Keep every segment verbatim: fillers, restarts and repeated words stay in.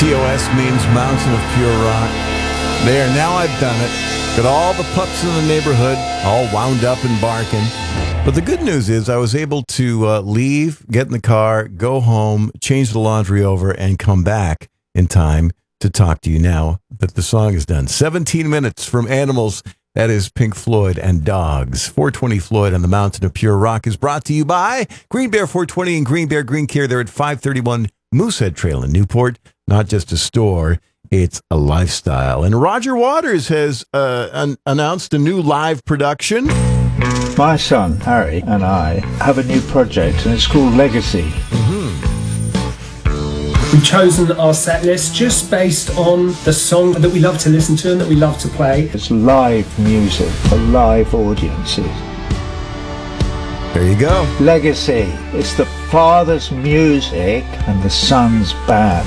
P O S means Mountain of Pure Rock. There, now I've done it. Got all the pups in the neighborhood all wound up and barking. But the good news is I was able to uh, leave, get in the car, go home, change the laundry over, and come back in time to talk to you now that the song is done. seventeen minutes from Animals. That is Pink Floyd and Dogs. four twenty Floyd on the Mountain of Pure Rock is brought to you by Green Bear four twenty and Green Bear Green Care. They're at five thirty-one Moosehead Trail in Newport. Not just a store, it's a lifestyle. And Roger Waters has uh, an- announced a new live production. My son, Harry, and I have a new project, and it's called Legacy. Mm-hmm. We've chosen our set list just based on the song that we love to listen to and that we love to play. It's live music for live audiences. There you go. Legacy. It's the father's music and the son's band.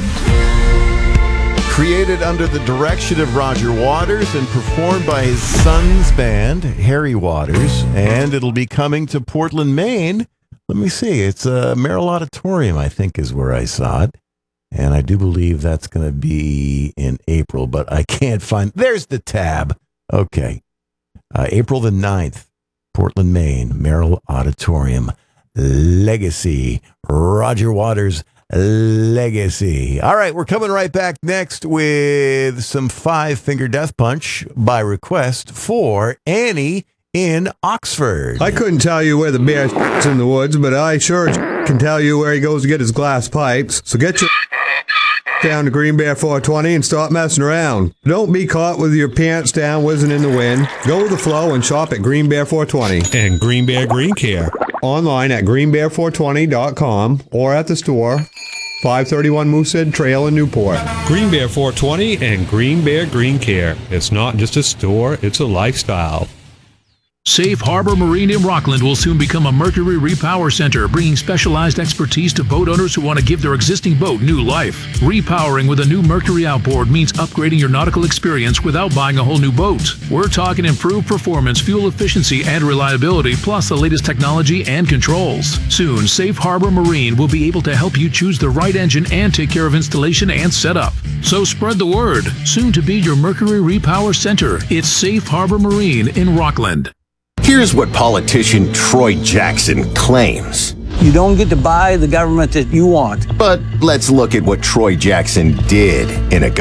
Created under the direction of Roger Waters and performed by his son's band, Harry Waters. And it'll be coming to Portland, Maine. Let me see. It's a uh, Merrill Auditorium, I think, is where I saw it. And I do believe that's going to be in April, but I can't find... There's the tab. Okay. Uh, April the ninth, Portland, Maine, Merrill Auditorium. Legacy. Roger Waters' Legacy. All right, we're coming right back next with some Five Finger Death Punch by request for Annie in Oxford. I couldn't tell you where the bear is in the woods, but I sure can tell you where he goes to get his glass pipes. So get your down to Green Bear four twenty and stop messing around. Don't be caught with your pants down whizzing in the wind. Go with the flow and shop at Green Bear four twenty. And Green Bear Green Care. Online at green bear four twenty dot com or at the store, five thirty-one Moosehead Trail in Newport. Green Bear four twenty and Green Bear Green Care. It's not just a store, it's a lifestyle. Safe Harbor Marine in Rockland will soon become a Mercury Repower Center, bringing specialized expertise to boat owners who want to give their existing boat new life. Repowering with a new Mercury outboard means upgrading your nautical experience without buying a whole new boat. We're talking improved performance, fuel efficiency, and reliability, plus the latest technology and controls. Soon, Safe Harbor Marine will be able to help you choose the right engine and take care of installation and setup. So spread the word. Soon to be your Mercury Repower Center. It's Safe Harbor Marine in Rockland. Here's what politician Troy Jackson claims. You don't get to buy the government that you want. But let's look at what Troy Jackson did in a